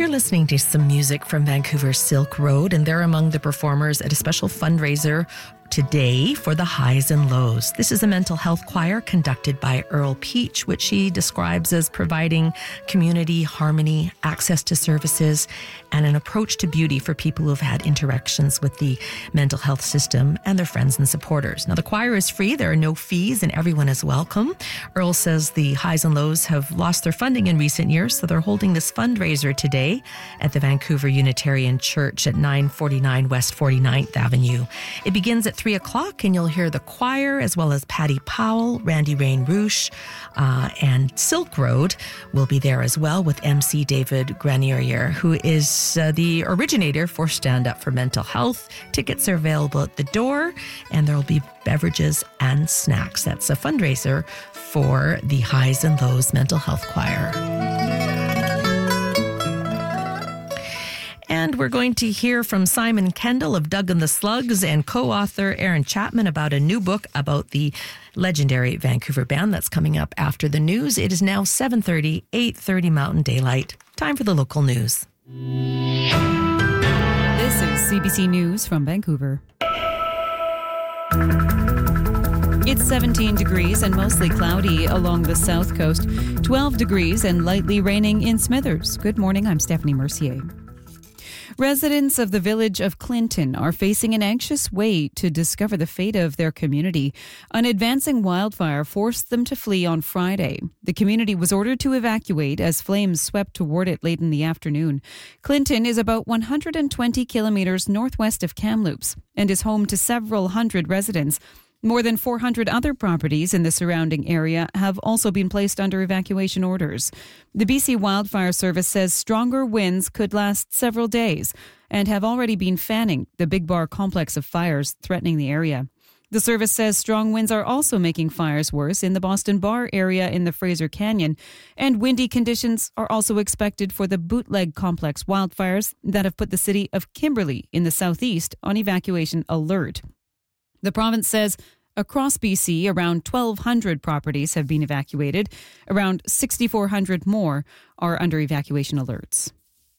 You're listening to some music from Vancouver's Silk Road, and they're among the performers at a special fundraiser today for the Highs and Lows. This is a mental health choir conducted by Earl Peach, which she describes as providing community, harmony, access to services, and an approach to beauty for people who have had interactions with the mental health system and their friends and supporters. Now, the choir is free. There are no fees, and everyone is welcome. Earl says the Highs and Lows have lost their funding in recent years, so they're holding this fundraiser today at the Vancouver Unitarian Church at 949 West 49th Avenue. It begins at 3 o'clock, and you'll hear the choir as well as Patty Powell, Randy Rain Roosh, and Silk Road will be there as well with MC David Granier, who is the originator for Stand Up for Mental Health. Tickets are available at the door, and there will be beverages and snacks. That's a fundraiser for the Highs and Lows Mental Health Choir. And we're going to hear from Simon Kendall of Doug and the Slugs and co-author Aaron Chapman about a new book about the legendary Vancouver band that's coming up after the news. It is now 7:30, 8:30 Mountain Daylight. Time for the local news. This is CBC News from Vancouver. It's 17 degrees and mostly cloudy along the south coast, 12 degrees and lightly raining in Smithers. Good morning, I'm Stephanie Mercier. Residents of the village of Clinton are facing an anxious wait to discover the fate of their community. An advancing wildfire forced them to flee on Friday. The community was ordered to evacuate as flames swept toward it late in the afternoon. Clinton is about 120 kilometers northwest of Kamloops and is home to several hundred residents. More than 400 other properties in the surrounding area have also been placed under evacuation orders. The BC Wildfire Service says stronger winds could last several days and have already been fanning the Big Bar complex of fires threatening the area. The service says strong winds are also making fires worse in the Boston Bar area in the Fraser Canyon, and windy conditions are also expected for the Bootleg complex wildfires that have put the city of Kimberley in the southeast on evacuation alert. The province says across BC, around 1,200 properties have been evacuated. Around 6,400 more are under evacuation alerts.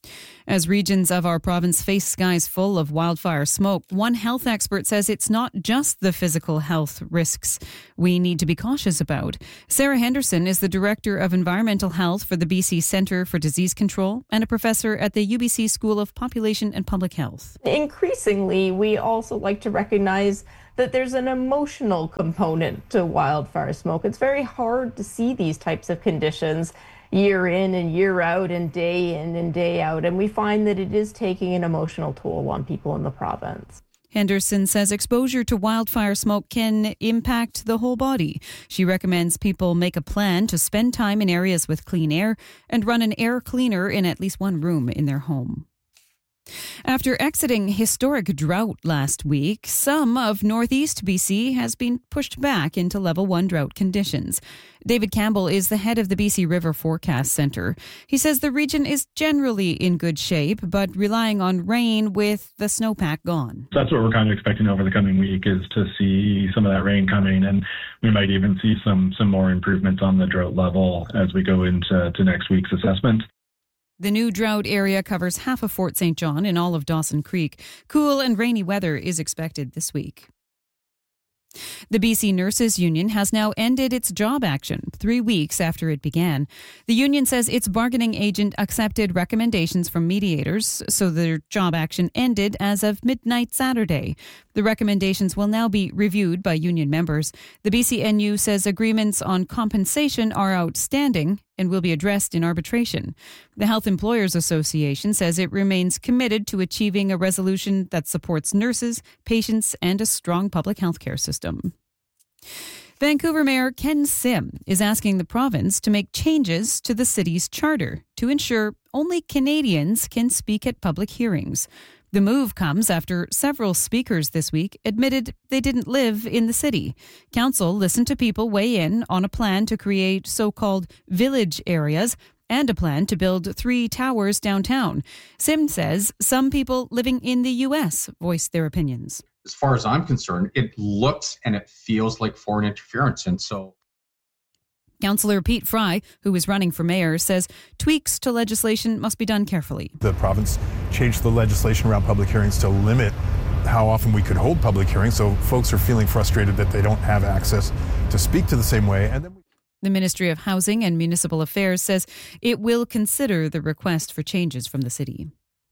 As regions of our province face skies full of wildfire smoke, one health expert says it's not just the physical health risks we need to be cautious about. Sarah Henderson is the Director of Environmental Health for the BC Centre for Disease Control and a professor at the UBC School of Population and Public Health. Increasingly, we also like to recognize that there's an emotional component to wildfire smoke. It's very hard to see these types of conditions year in and year out and day out. And we find that it is taking an emotional toll on people in the province. Henderson says exposure to wildfire smoke can impact the whole body. She recommends people make a plan to spend time in areas with clean air and run an air cleaner in at least one room in their home. After exiting historic drought last week, some of northeast BC has been pushed back into level 1 drought conditions. David Campbell is the head of the BC River Forecast Centre. He says the region is generally in good shape, but relying on rain with the snowpack gone. That's what we're kind of expecting over the coming week, is to see some of that rain coming, and we might even see some more improvements on the drought level as we go into next week's assessment. The new drought area covers half of Fort St. John and all of Dawson Creek. Cool and rainy weather is expected this week. The BC Nurses Union has now ended its job action 3 weeks after it began. The union says its bargaining agent accepted recommendations from mediators, so their job action ended as of midnight Saturday. The recommendations will now be reviewed by union members. The BCNU says agreements on compensation are outstanding and will be addressed in arbitration. The Health Employers Association says it remains committed to achieving a resolution that supports nurses, patients, and a strong public health care system. Vancouver Mayor Ken Sim is asking the province to make changes to the city's charter to ensure only Canadians can speak at public hearings. The move comes after several speakers this week admitted they didn't live in the city. Council listened to people weigh in on a plan to create so-called village areas and a plan to build 3 towers downtown. Sim says some people living in the U.S. voiced their opinions. As far as I'm concerned, it looks and it feels like foreign interference. And so Councillor Pete Fry, who is running for mayor, says tweaks to legislation must be done carefully. The province changed the legislation around public hearings to limit how often we could hold public hearings, so folks are feeling frustrated that they don't have access to speak to the same way. And then the Ministry of Housing and Municipal Affairs says it will consider the request for changes from the city.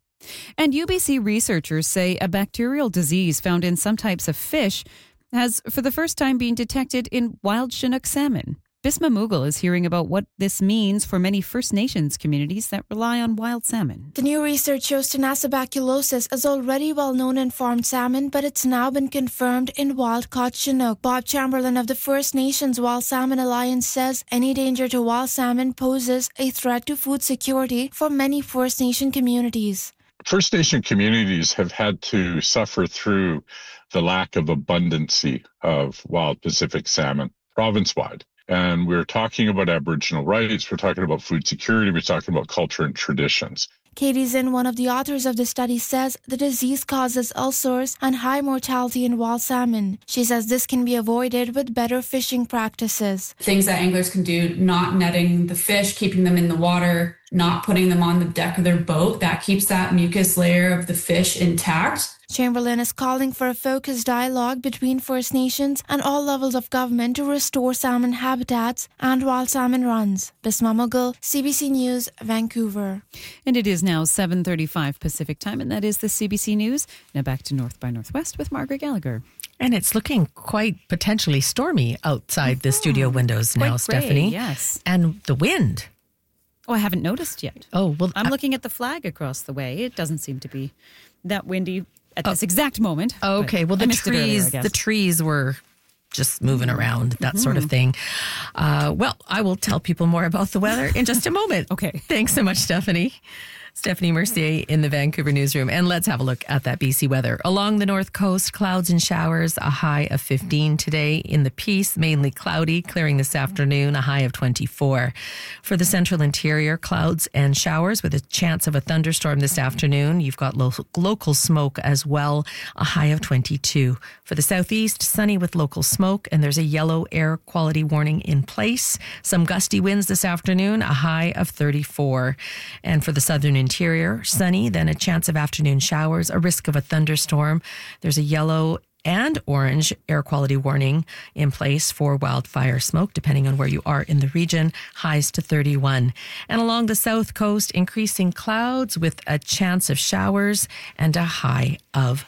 And UBC researchers say a bacterial disease found in some types of fish has for the first time been detected in wild Chinook salmon. Bisma Mughal is hearing about what this means for many First Nations communities that rely on wild salmon. The new research shows tenacibaculosis is already well known in farmed salmon, but it's now been confirmed in wild-caught Chinook. Bob Chamberlain of the First Nations Wild Salmon Alliance says any danger to wild salmon poses a threat to food security for many First Nation communities. First Nation communities have had to suffer through the lack of abundancy of wild Pacific salmon province-wide. And we're talking about Aboriginal rights, we're talking about food security, we're talking about culture and traditions. Katie Zinn, one of the authors of the study, says the disease causes ulcers and high mortality in wild salmon. She says this can be avoided with better fishing practices. Things that anglers can do, not netting the fish, keeping them in the water, not putting them on the deck of their boat, that keeps that mucus layer of the fish intact. Chamberlain is calling for a focused dialogue between First Nations and all levels of government to restore salmon habitats and wild salmon runs. Bisma Mughal, CBC News, Vancouver. And it is now 7:35 Pacific time, and that is the CBC News. Now back to North by Northwest with Margaret Gallagher. And it's looking quite potentially stormy outside the studio windows now, Quite gray, Stephanie. yes. And the wind. Oh, I haven't noticed yet. Oh, well, I'm looking at the flag across the way. It doesn't seem to be that windy at this exact moment. Okay, well, the trees were just moving around, that sort of thing. Well, I will tell people more about the weather in just a moment. Okay. Thanks so much, Stephanie. Stephanie Mercier in the Vancouver newsroom. And let's have a look at that BC weather. Along the north coast, clouds and showers, a high of 15 today. In the Peace, mainly cloudy, clearing this afternoon, a high of 24. For the central interior, clouds and showers with a chance of a thunderstorm this afternoon. You've got local smoke as well, a high of 22. For the southeast, sunny with local smoke, and there's a yellow air quality warning in place. Some gusty winds this afternoon, a high of 34. And for the southern interior, sunny, then a chance of afternoon showers, a risk of a thunderstorm. There's a yellow and orange air quality warning in place for wildfire smoke, depending on where you are in the region, highs to 31. And along the south coast, increasing clouds with a chance of showers and a high of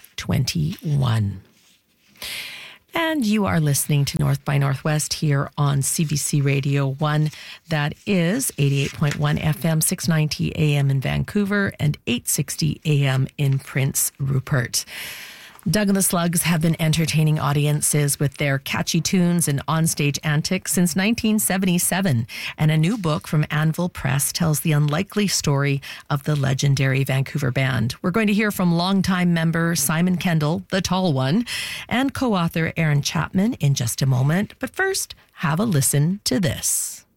21. And you are listening to North by Northwest here on CBC Radio 1. That is 88.1 FM, 690 AM in Vancouver and 860 AM in Prince Rupert. Doug and the Slugs have been entertaining audiences with their catchy tunes and onstage antics since 1977. And a new book from Anvil Press tells the unlikely story of the legendary Vancouver band. We're going to hear from longtime member Simon Kendall, the tall one, and co-author Aaron Chapman in just a moment. But first, have a listen to this.